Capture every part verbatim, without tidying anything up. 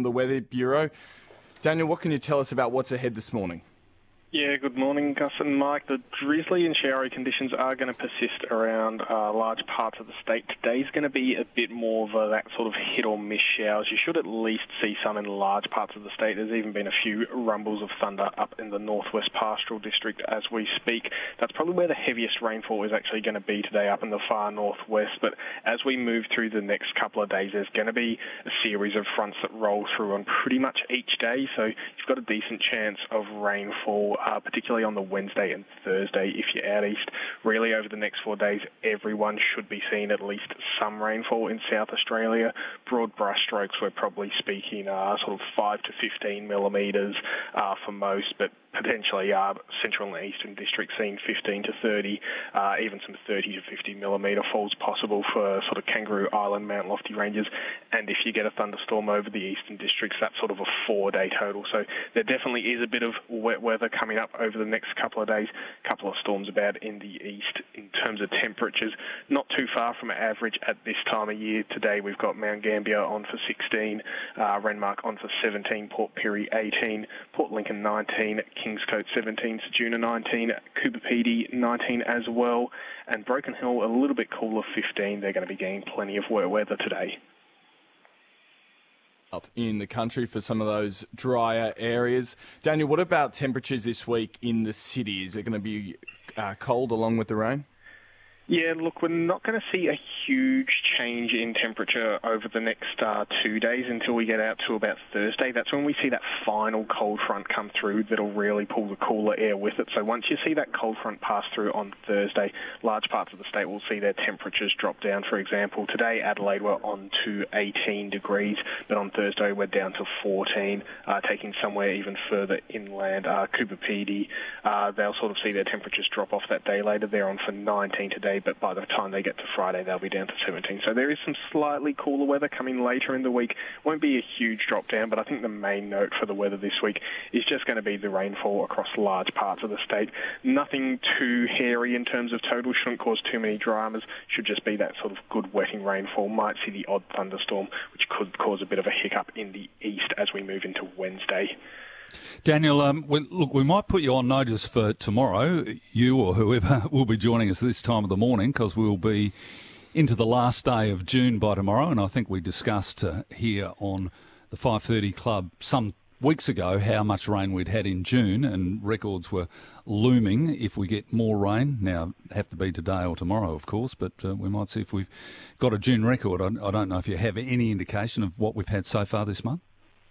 the Weather Bureau. Daniel, what can you tell us about what's ahead this morning? Yeah, good morning, Gus and Mike. The drizzly and showery conditions are going to persist around uh, large parts of the state. Today's going to be a bit more of a, that sort of hit-or-miss showers. You should at least see some in large parts of the state. There's even been a few rumbles of thunder up in the northwest pastoral district as we speak. That's probably where the heaviest rainfall is actually going to be today, up in the far northwest. But as we move through the next couple of days, there's going to be a series of fronts that roll through on pretty much each day. So you've got a decent chance of rainfall, Uh, particularly on the Wednesday and Thursday if you're out east. Really, over the next four days, everyone should be seeing at least some rainfall in South Australia. Broad brushstrokes, we're probably speaking uh, sort of five to fifteen millimetres uh, for most, but potentially uh, central and eastern districts seeing fifteen to thirty, uh, even some thirty to fifty millimetre falls possible for sort of Kangaroo Island, Mount Lofty ranges. And if you get a thunderstorm over the eastern districts, that's sort of a four-day total. So there definitely is a bit of wet weather coming up over the next couple of days. A couple of storms about in the east. In terms of temperatures, not too far from average at this time of year. Today we've got Mount Gambier on for sixteen, uh, Renmark on for seventeen, Port Pirie eighteen, Port Lincoln nineteen, Kingscote seventeen, Ceduna nineteen, Coober Pedy nineteen as well, and Broken Hill a little bit cooler, fifteen. They're going to be getting plenty of wet weather today. Up in the country for some of those drier areas. Daniel, what about temperatures this week in the city? Is it going to be uh, cold along with the rain? Yeah, look, we're not going to see a huge change in temperature over the next uh, two days until we get out to about Thursday. That's when we see that final cold front come through that'll really pull the cooler air with it. So once you see that cold front pass through on Thursday, large parts of the state will see their temperatures drop down. For example, today Adelaide were on to eighteen degrees, but on Thursday we're down to fourteen, uh, taking somewhere even further inland. Uh, Coober Pedy, uh, they'll sort of see their temperatures drop off that day later. They're on for nineteen today, but by the time they get to Friday, they'll be down to seventeen. So there is some slightly cooler weather coming later in the week. Won't be a huge drop down, but I think the main note for the weather this week is just going to be the rainfall across large parts of the state. Nothing too hairy in terms of total, shouldn't cause too many dramas, should just be that sort of good wetting rainfall. Might see the odd thunderstorm, which could cause a bit of a hiccup in the east as we move into Wednesday. Daniel, um, we, look, we might put you on notice for tomorrow, you or whoever will be joining us this time of the morning, because we'll be into the last day of June by tomorrow, and I think we discussed uh, here on the five thirty Club some weeks ago how much rain we'd had in June, and records were looming if we get more rain. Now, it'd have to be today or tomorrow, of course, but uh, we might see if we've got a June record. I, I don't know if you have any indication of what we've had so far this month.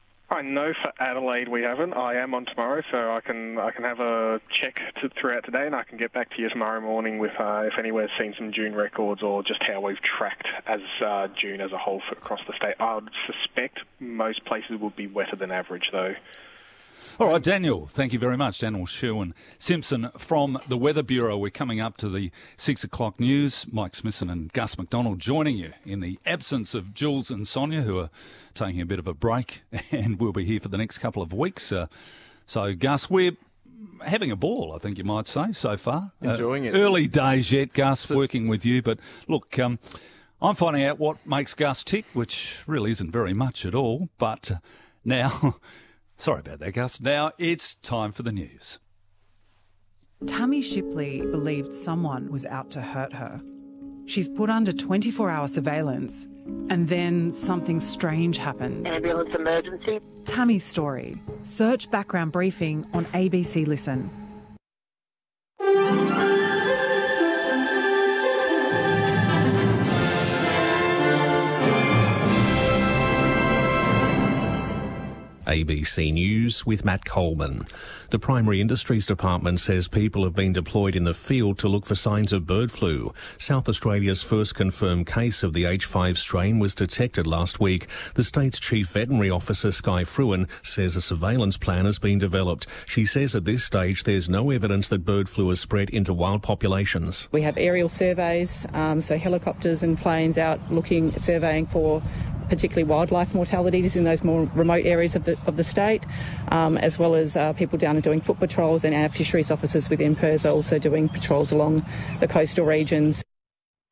I know for Adelaide we haven't. I am on tomorrow, so I can I can have a check to, throughout today, and I can get back to you tomorrow morning with uh, if anywhere's seen some June records or just how we've tracked as uh, June as a whole for, across the state. I would suspect most places will be wetter than average, though. All right, Daniel, thank you very much. Daniel Sherwin-Simpson from the Weather Bureau. We're coming up to the six o'clock news. Mike Smithson and Gus McDonald joining you in the absence of Jules and Sonia, who are taking a bit of a break, and we'll be here for the next couple of weeks. Uh, so, Gus, we're having a ball, I think you might say, so far. Enjoying uh, it. Early days yet, Gus, so, working with you. But, look, um, I'm finding out what makes Gus tick, which really isn't very much at all. But uh, now... Sorry about that, Gus. Now it's time for the news. Tammy Shipley believed someone was out to hurt her. She's put under twenty-four hour surveillance, and then something strange happens. Ambulance emergency. Tammy's story. Search background briefing on A B C Listen. A B C News with Matt Coleman. The Primary Industries Department says people have been deployed in the field to look for signs of bird flu. South Australia's first confirmed case of the H five strain was detected last week. The state's Chief Veterinary Officer, Sky Fruin, says a surveillance plan has been developed. She says at this stage there's no evidence that bird flu has spread into wild populations. We have aerial surveys, um, so helicopters and planes out looking, surveying for particularly wildlife mortalities in those more remote areas of the of the state, um, as well as uh, people down and doing foot patrols, and our fisheries officers within P I R S are also doing patrols along the coastal regions.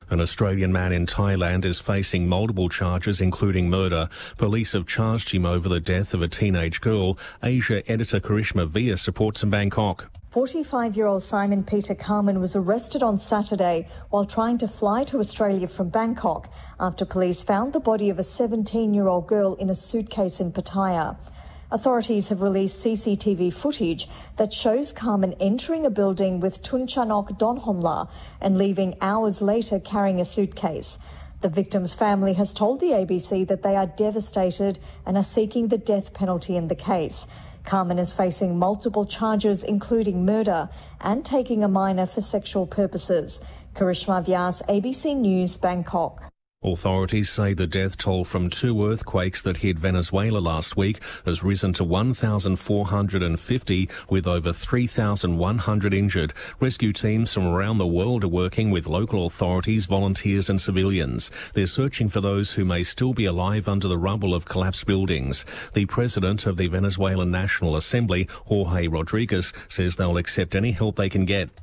An Australian man in Thailand is facing multiple charges, including murder. Police have charged him over the death of a teenage girl. Asia editor Karishma Vyas reports in Bangkok. forty-five-year-old Simon Peter Carman was arrested on Saturday while trying to fly to Australia from Bangkok after police found the body of a seventeen-year-old girl in a suitcase in Pattaya. Authorities have released C C T V footage that shows Carman entering a building with Tunchanok Donhomla and leaving hours later carrying a suitcase. The victim's family has told the A B C that they are devastated and are seeking the death penalty in the case. Carman is facing multiple charges, including murder and taking a minor for sexual purposes. Karishma Vyas, A B C News, Bangkok. Authorities say the death toll from two earthquakes that hit Venezuela last week has risen to one thousand four hundred fifty, with over three thousand one hundred injured. Rescue teams from around the world are working with local authorities, volunteers and civilians. They're searching for those who may still be alive under the rubble of collapsed buildings. The president of the Venezuelan National Assembly, Jorge Rodriguez, says they'll accept any help they can get.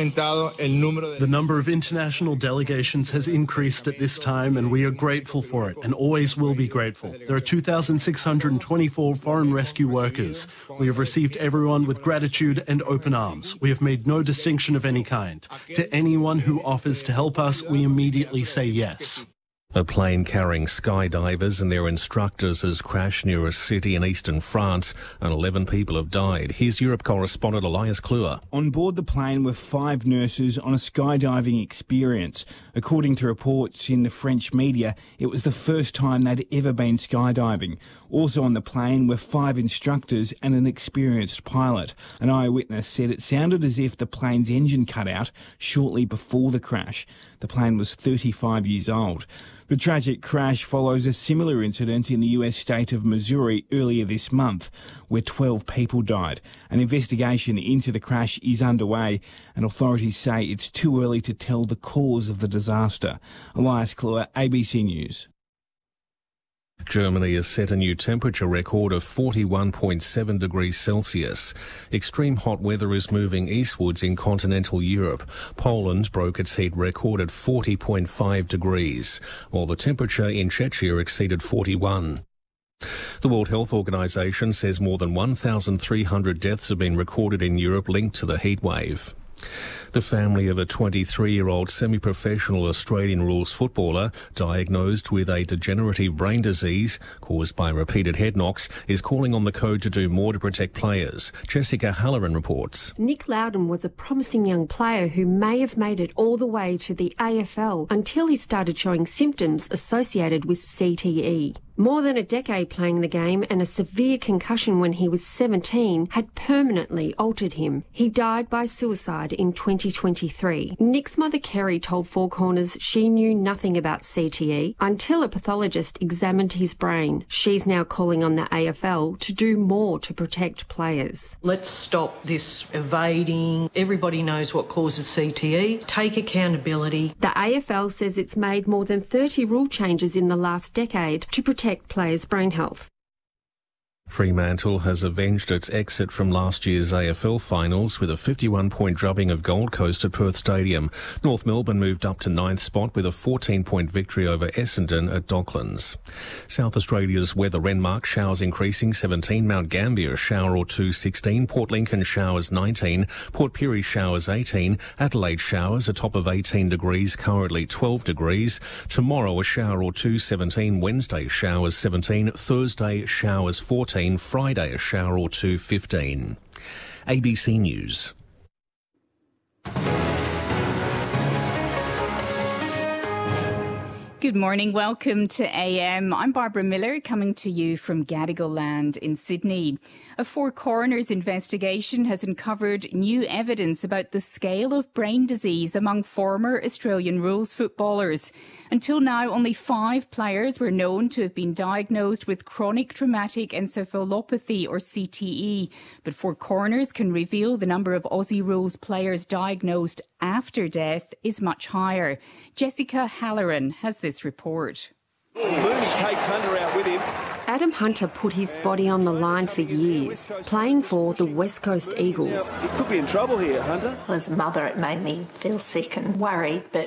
The number of international delegations has increased at this time, and we are grateful for it and always will be grateful. There are two thousand six hundred twenty-four foreign rescue workers. We have received everyone with gratitude and open arms. We have made no distinction of any kind. To anyone who offers to help us, we immediately say yes. A plane carrying skydivers and their instructors has crashed near a city in eastern France and eleven people have died. Here's Europe correspondent Elias Kluwer. On board the plane were five nurses on a skydiving experience. According to reports in the French media, it was the first time they'd ever been skydiving. Also on the plane were five instructors and an experienced pilot. An eyewitness said it sounded as if the plane's engine cut out shortly before the crash. The plane was thirty-five years old. The tragic crash follows a similar incident in the U S state of Missouri earlier this month, where twelve people died. An investigation into the crash is underway, and authorities say it's too early to tell the cause of the disaster. Elias Kluwer, A B C News. Germany has set a new temperature record of forty-one point seven degrees Celsius. Extreme hot weather is moving eastwards in continental Europe. Poland broke its heat record at forty point five degrees, while the temperature in Czechia exceeded forty-one. The World Health Organization says more than one thousand three hundred deaths have been recorded in Europe linked to the heat wave. The family of a twenty-three-year-old semi-professional Australian rules footballer diagnosed with a degenerative brain disease caused by repeated head knocks is calling on the code to do more to protect players. Jessica Halloran reports. Nick Loudon was a promising young player who may have made it all the way to the A F L until he started showing symptoms associated with C T E. More than a decade playing the game and a severe concussion when he was seventeen had permanently altered him. He died by suicide in twenty twenty-three. Nick's mother Kerry told Four Corners she knew nothing about C T E until a pathologist examined his brain. She's now calling on the A F L to do more to protect players. Let's stop this evading. Everybody knows what causes C T E. Take accountability. The A F L says it's made more than thirty rule changes in the last decade to protect players' brain health. Fremantle has avenged its exit from last year's A F L finals with a fifty-one point drubbing of Gold Coast at Perth Stadium. North Melbourne moved up to ninth spot with a fourteen point victory over Essendon at Docklands. South Australia's weather: Renmark showers increasing seventeen, Mount Gambier a shower or two sixteen, Port Lincoln showers nineteen, Port Pirie showers eighteen, Adelaide showers a top of eighteen degrees, currently twelve degrees. Tomorrow a shower or two seventeen, Wednesday showers seventeen, Thursday showers fourteen, Friday a shower or two fifteen. A B C News. Good morning. Welcome to A M. I'm Barbara Miller, coming to you from Gadigal Land in Sydney. A Four Corners investigation has uncovered new evidence about the scale of brain disease among former Australian rules footballers. Until now, only five players were known to have been diagnosed with chronic traumatic encephalopathy, or C T E. But Four Corners can reveal the number of Aussie rules players diagnosed after death is much higher. Jessica Halloran has this report. Moose takes Hunter out with him. Adam Hunter put his body on the line for years, playing for the West Coast Eagles. He could be in trouble here, Hunter. Well, as a mother, it made me feel sick and worried, but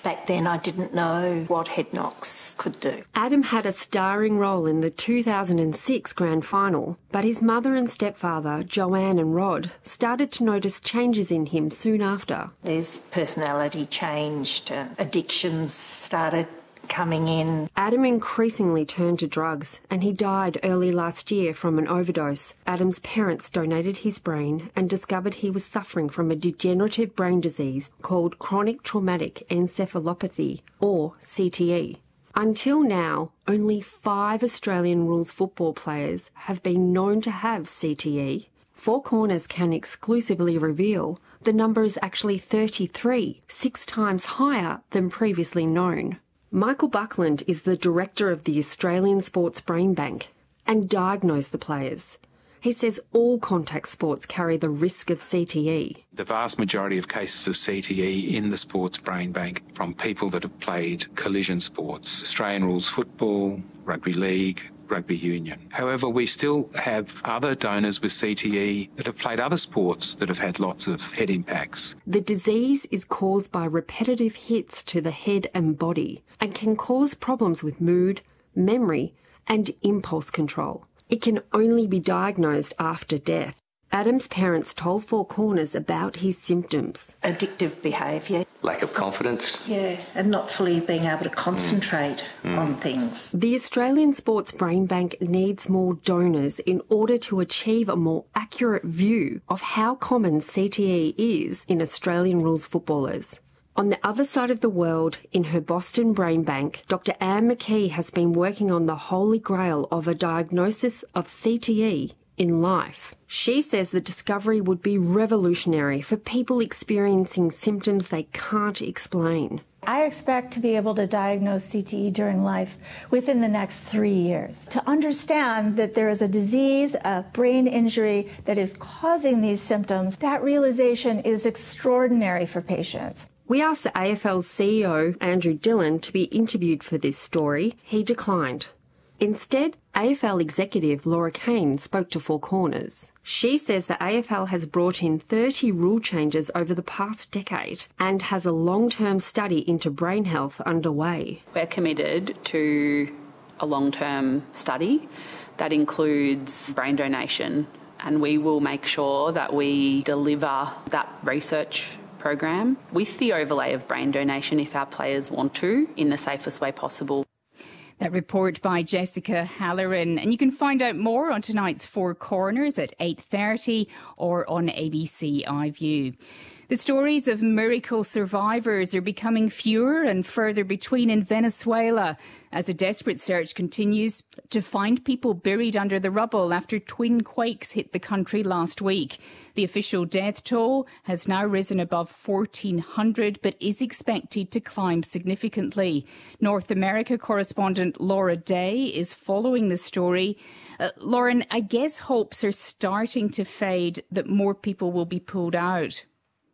Back then I didn't know what head knocks could do. Adam had a starring role in the two thousand six grand final, but his mother and stepfather, Joanne and Rod, started to notice changes in him soon after. His personality changed, uh, addictions started coming in. Adam increasingly turned to drugs and he died early last year from an overdose. Adam's parents donated his brain and discovered he was suffering from a degenerative brain disease called chronic traumatic encephalopathy, or C T E. Until now, only five Australian rules football players have been known to have C T E. Four Corners can exclusively reveal the number is actually thirty-three, six times higher than previously known. Michael Buckland is the director of the Australian Sports Brain Bank and diagnosed the players. He says all contact sports carry the risk of C T E. The vast majority of cases of C T E in the Sports Brain Bank from people that have played collision sports, Australian rules football, rugby league, rugby union. However, we still have other donors with C T E that have played other sports that have had lots of head impacts. The disease is caused by repetitive hits to the head and body and can cause problems with mood, memory and impulse control. It can only be diagnosed after death. Adam's parents told Four Corners about his symptoms. Addictive behaviour. Lack of confidence. Yeah, and not fully being able to concentrate mm. on things. The Australian Sports Brain Bank needs more donors in order to achieve a more accurate view of how common C T E is in Australian rules footballers. On the other side of the world, in her Boston Brain Bank, Doctor Anne McKee has been working on the holy grail of a diagnosis of C T E in life. She says the discovery would be revolutionary for people experiencing symptoms they can't explain. I expect to be able to diagnose C T E during life within the next three years. To understand that there is a disease, a brain injury that is causing these symptoms, that realization is extraordinary for patients. We asked the A F L's C E O, Andrew Dillon, to be interviewed for this story. He declined. Instead, A F L executive Laura Kane spoke to Four Corners. She says the A F L has brought in thirty rule changes over the past decade and has a long-term study into brain health underway. We're committed to a long-term study that includes brain donation, and we will make sure that we deliver that research program with the overlay of brain donation if our players want to, in the safest way possible. That report by Jessica Halloran. And you can find out more on tonight's Four Corners at eight thirty or on A B C iView. The stories of miracle survivors are becoming fewer and further between in Venezuela as a desperate search continues to find people buried under the rubble after twin quakes hit the country last week. The official death toll has now risen above fourteen hundred but is expected to climb significantly. North America correspondent Laura Day is following the story. Uh, Lauren, I guess hopes are starting to fade that more people will be pulled out.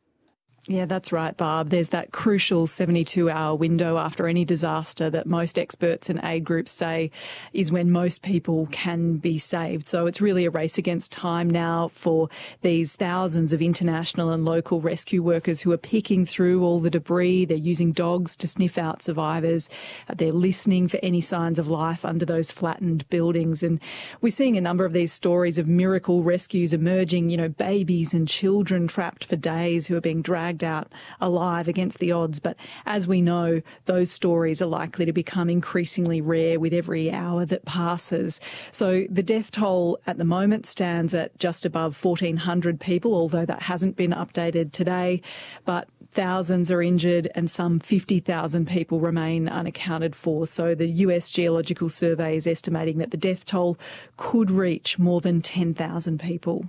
Yeah, that's right, Barb. There's that crucial seventy-two hour window after any disaster that most experts and aid groups say is when most people can be saved. So it's really a race against time now for these thousands of international and local rescue workers who are picking through all the debris. They're using dogs to sniff out survivors. They're listening for any signs of life under those flattened buildings. And we're seeing a number of these stories of miracle rescues emerging, you know, babies and children trapped for days who are being dragged out alive against the odds. But as we know, those stories are likely to become increasingly rare with every hour that passes. So the death toll at the moment stands at just above fourteen hundred people, although that hasn't been updated today. But thousands are injured and some fifty thousand people remain unaccounted for. So the U S Geological Survey is estimating that the death toll could reach more than ten thousand people.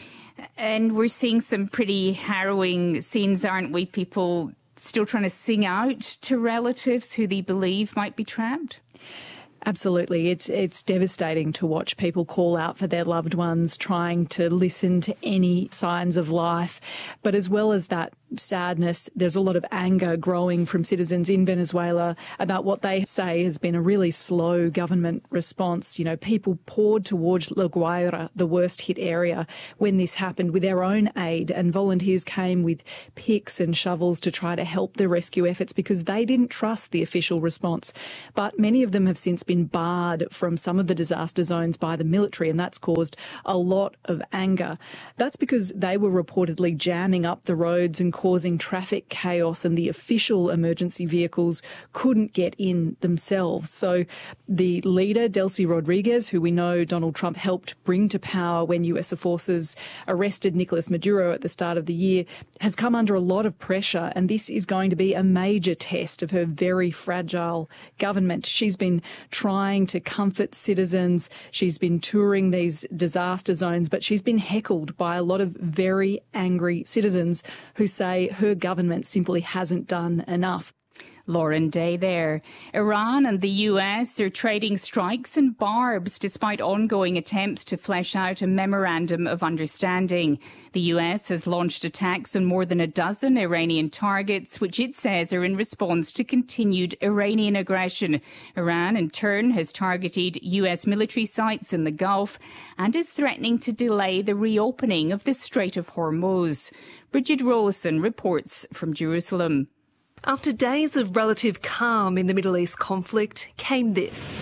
And we're seeing some pretty harrowing scenes, aren't we? People still trying to sing out to relatives who they believe might be trapped. Absolutely. It's it's devastating to watch people call out for their loved ones, trying to listen to any signs of life. But as well as that sadness, there's a lot of anger growing from citizens in Venezuela about what they say has been a really slow government response. You know, people poured towards La Guaira, the worst hit area, when this happened with their own aid, and volunteers came with picks and shovels to try to help the rescue efforts because they didn't trust the official response. But many of them have since been barred from some of the disaster zones by the military, and that's caused a lot of anger. That's because they were reportedly jamming up the roads and causing traffic chaos, and the official emergency vehicles couldn't get in themselves. So the leader, Delcy Rodriguez, who we know Donald Trump helped bring to power when U S forces arrested Nicolas Maduro at the start of the year, has come under a lot of pressure, and this is going to be a major test of her very fragile government. She's been trying to comfort citizens. She's been touring these disaster zones, but she's been heckled by a lot of very angry citizens who say her government simply hasn't done enough. Lauren Day there. Iran and the U S are trading strikes and barbs despite ongoing attempts to flesh out a memorandum of understanding. The U S has launched attacks on more than a dozen Iranian targets, which it says are in response to continued Iranian aggression. Iran, in turn, has targeted U S military sites in the Gulf and is threatening to delay the reopening of the Strait of Hormuz. Bridget Rollison reports from Jerusalem. After days of relative calm in the Middle East conflict came this.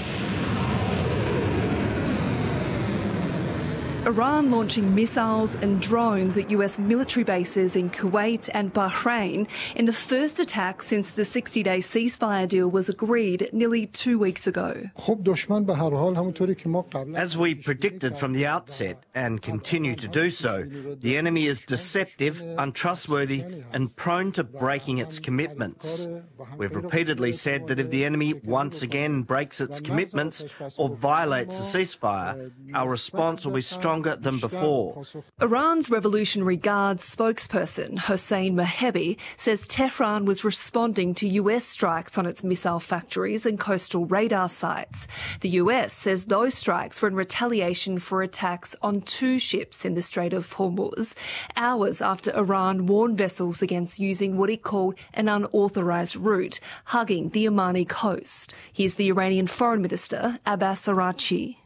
Iran launching missiles and drones at U S military bases in Kuwait and Bahrain in the first attack since the sixty-day ceasefire deal was agreed nearly two weeks ago. As we predicted from the outset and continue to do so, the enemy is deceptive, untrustworthy and prone to breaking its commitments. We've repeatedly said that if the enemy once again breaks its commitments or violates the ceasefire, our response will be strong than before. Iran's Revolutionary Guard spokesperson Hossein Mehebi says Tehran was responding to U S strikes on its missile factories and coastal radar sites. The U S says those strikes were in retaliation for attacks on two ships in the Strait of Hormuz, hours after Iran warned vessels against using what it called an unauthorised route, hugging the Omani coast. Here's the Iranian Foreign Minister, Abbas Araghchi.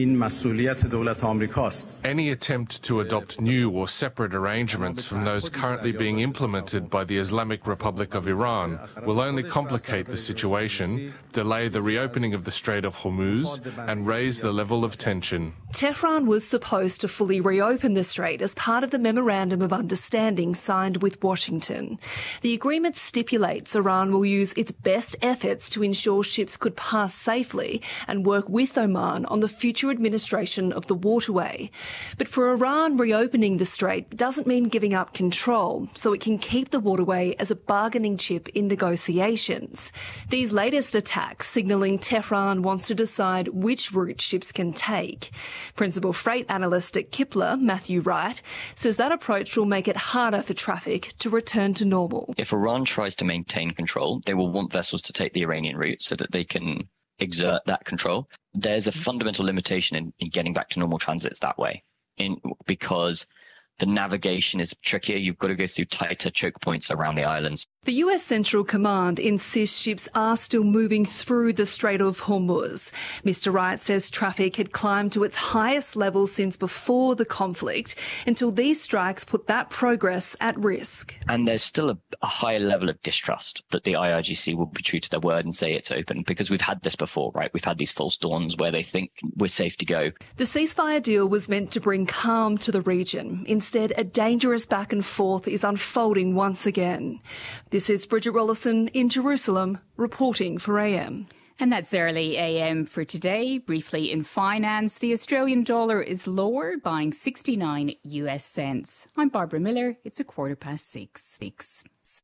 Any attempt to adopt new or separate arrangements from those currently being implemented by the Islamic Republic of Iran will only complicate the situation, delay the reopening of the Strait of Hormuz, and raise the level of tension. Tehran was supposed to fully reopen the strait as part of the Memorandum of Understanding signed with Washington. The agreement stipulates Iran will use its best efforts to ensure ships could pass safely and work with Oman on the future future administration of the waterway. But for Iran, reopening the strait doesn't mean giving up control, so it can keep the waterway as a bargaining chip in negotiations. These latest attacks signalling Tehran wants to decide which route ships can take. Principal freight analyst at Kipler, Matthew Wright, says that approach will make it harder for traffic to return to normal. If Iran tries to maintain control, they will want vessels to take the Iranian route so that they can exert that control. There's a fundamental limitation in, in getting back to normal transits that way, in because the navigation is trickier. You've got to go through tighter choke points around the islands. The U S Central Command insists ships are still moving through the Strait of Hormuz. Mister Wright says traffic had climbed to its highest level since before the conflict, until these strikes put that progress at risk. And there's still a, a high level of distrust that the I R G C will be true to their word and say it's open, because we've had this before, right? We've had these false dawns where they think we're safe to go. The ceasefire deal was meant to bring calm to the region. Instead, a dangerous back and forth is unfolding once again. This is Bridget Rollison in Jerusalem, reporting for A M. And that's early A M for today. Briefly in finance, the Australian dollar is lower, buying sixty-nine U S cents. I'm Barbara Miller. It's a quarter past six. six.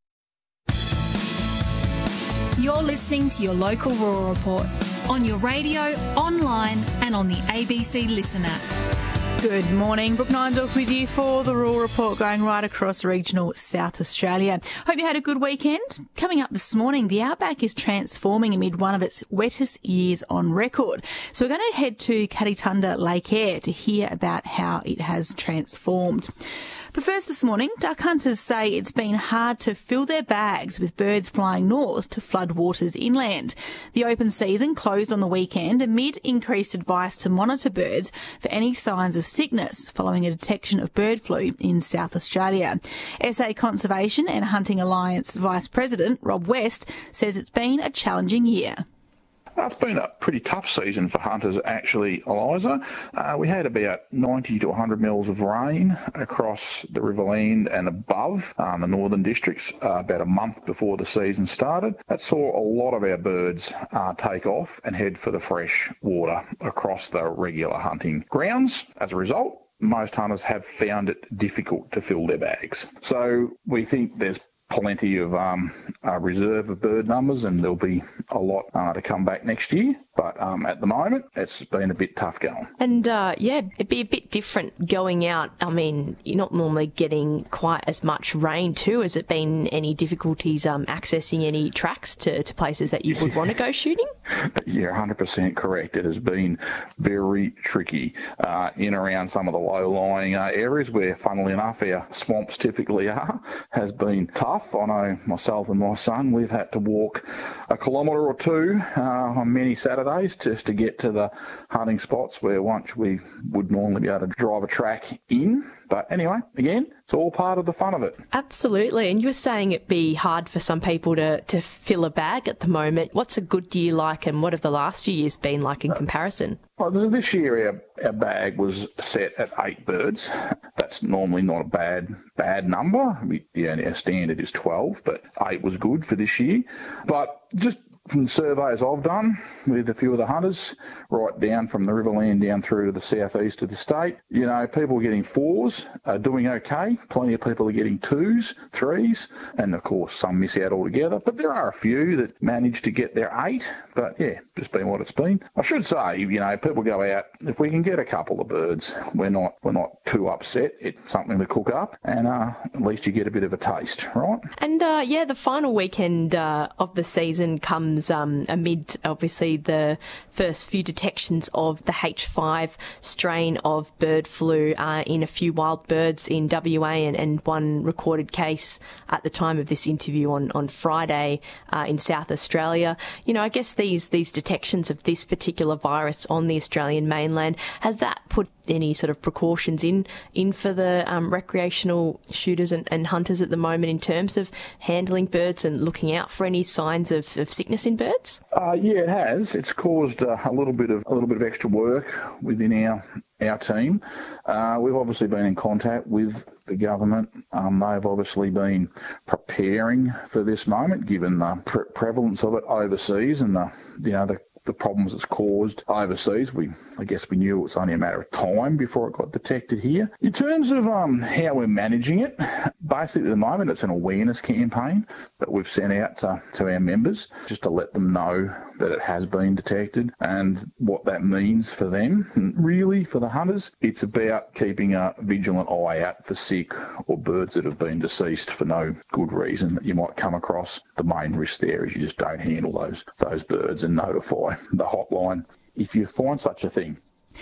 You're listening to your local Rural Report on your radio, online and on the A B C Listen app. Good morning. Brooke Nindorf with you for the Rural Report, going right across regional South Australia. Hope you had a good weekend. Coming up this morning, the Outback is transforming amid one of its wettest years on record. So we're going to head to Kaditunda Lake Eyre to hear about how it has transformed. But first this morning, duck hunters say it's been hard to fill their bags with birds flying north to flood waters inland. The open season closed on the weekend amid increased advice to monitor birds for any signs of sickness following a detection of bird flu in South Australia. S A Conservation and Hunting Alliance Vice President Rob West says it's been a challenging year. It's been a pretty tough season for hunters, actually, Eliza. Uh, we had about ninety to one hundred mils of rain across the Riverland and above um, the northern districts uh, about a month before the season started. That saw a lot of our birds uh, take off and head for the fresh water across the regular hunting grounds. As a result, most hunters have found it difficult to fill their bags. So we think there's plenty of um, uh, reserve of bird numbers, and there'll be a lot uh, to come back next year. But um, at the moment, it's been a bit tough going. And uh, yeah, it'd be a bit different going out. I mean, you're not normally getting quite as much rain too. Has it been any difficulties um, accessing any tracks to, to places that you would want to go shooting? You're one hundred percent correct. It has been very tricky uh, in around some of the low-lying uh, areas where, funnily enough, our swamps typically are, has been tough. I know myself and my son, we've had to walk a kilometre or two uh, on many Saturdays just to get to the hunting spots where once we would normally be able to drive a track in. But anyway, again, it's all part of the fun of it. Absolutely. And you were saying it'd be hard for some people to, to fill a bag at the moment. What's a good year like, and what have the last few years been like in comparison? Well, this year our, our bag was set at eight birds. That's normally not a bad bad number. We, yeah, our standard is twelve, but eight was good for this year. But just from the surveys I've done with a few of the hunters, right down from the Riverland down through to the southeast of the state, you know, people getting fours are doing okay. Plenty of people are getting twos, threes, and of course some miss out altogether. But there are a few that manage to get their eight. But yeah, just been what it's been. I should say, you know, people go out, if we can get a couple of birds, we're not we're not too upset. It's something to cook up, and uh, at least you get a bit of a taste, right? And uh, yeah, the final weekend uh, of the season comes Um, amid obviously the first few detections of the H five strain of bird flu uh, in a few wild birds in W A, and, and one recorded case at the time of this interview on, on Friday uh, in South Australia. You know, I guess these, these detections of this particular virus on the Australian mainland, has that put any sort of precautions in in for the um, recreational shooters and, and hunters at the moment in terms of handling birds and looking out for any signs of, of sickness in birds? Uh, yeah, it has. It's caused uh, a little bit of a little bit of extra work within our our team. Uh, we've obviously been in contact with the government. Um, they've obviously been preparing for this moment, given the pre- prevalence of it overseas and the you know the. the problems it's caused overseas. We, I guess we knew it was only a matter of time before it got detected here. In terms of um, how we're managing it, basically at the moment it's an awareness campaign that we've sent out to, to our members just to let them know that it has been detected and what that means for them. And really, for the hunters, it's about keeping a vigilant eye out for sick or birds that have been deceased for no good reason that you might come across. The main risk there is you just don't handle those those birds and notify the hotline if you find such a thing.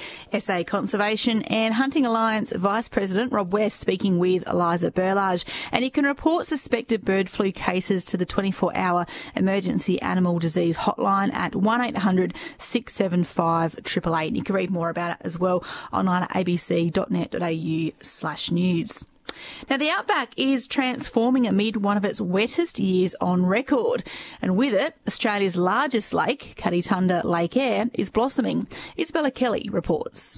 S A Conservation and Hunting Alliance Vice President Rob West speaking with Eliza Burlage. And you can report suspected bird flu cases to the twenty-four hour Emergency Animal Disease Hotline at one eight hundred six seven five eight eight eight. You can read more about it as well online at abc.net.au slash news. Now, the Outback is transforming amid one of its wettest years on record. And with it, Australia's largest lake, Kaditunda Lake Eyre, is blossoming. Isabella Kelly reports.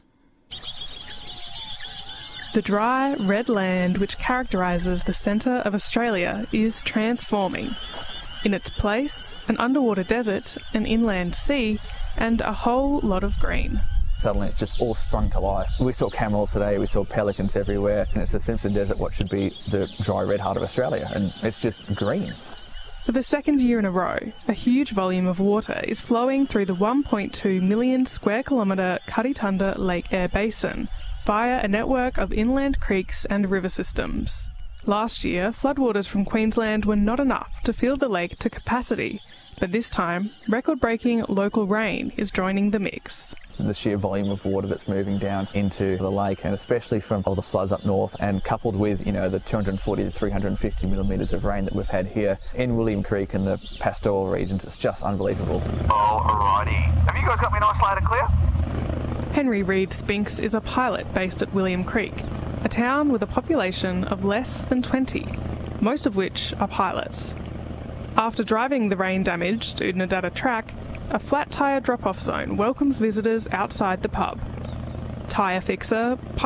The dry, red land which characterises the centre of Australia is transforming. In its place, an underwater desert, an inland sea, and a whole lot of green. Suddenly it's just all sprung to life. We saw camels today, we saw pelicans everywhere, and it's the Simpson Desert, what should be the dry red heart of Australia, and it's just green. For the second year in a row, a huge volume of water is flowing through the one point two million square kilometre Kaditunda Lake Eyre Basin, via a network of inland creeks and river systems. Last year, floodwaters from Queensland were not enough to fill the lake to capacity, but this time, record-breaking local rain is joining the mix. The sheer volume of water that's moving down into the lake, and especially from all the floods up north, and coupled with, you know, the two hundred forty to three hundred fifty millimetres of rain that we've had here in William Creek and the pastoral regions, it's just unbelievable. Alrighty. Have you guys got me nice loud and clear? Henry Reid Spinks is a pilot based at William Creek, a town with a population of less than twenty, most of which are pilots. After driving the rain-damaged Oodnadatta track, a flat tyre drop-off zone welcomes visitors outside the pub. Tyre fixer